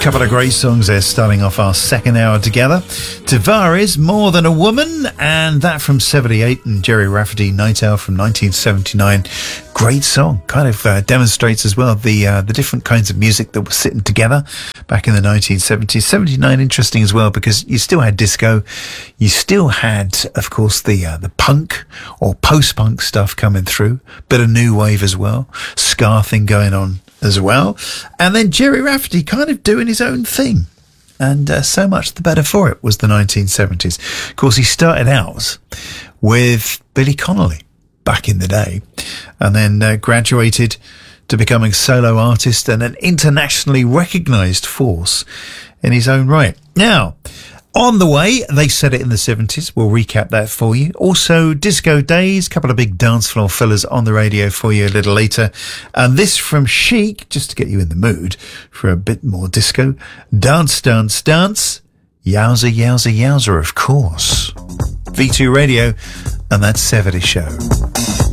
Couple of great songs there starting off our second hour together. Tavares, More Than a Woman, and that from 78, and Gerry Rafferty, Night Owl from 1979. Great song. Kind of demonstrates as well the different kinds of music that was sitting together back in the 1970s. 79 interesting as well because you still had disco. You still had, of course, the punk or post-punk stuff coming through. Bit of new wave as well. Ska thing going on as well. And then Gerry Rafferty kind of doing his own thing. And so much the better for it was the 1970s. Of course, he started out with Billy Connolly back in the day and then graduated to becoming a solo artist and an internationally recognised force in his own right. Now, on the way, they said it in the 70s. We'll recap that for you. Also, Disco Days, a couple of big dance floor fillers on the radio for you a little later. And this from Chic, just to get you in the mood for a bit more disco. Dance, dance, dance. Yowza, yowza, yowza, of course. V2 Radio, and that's 70 Show.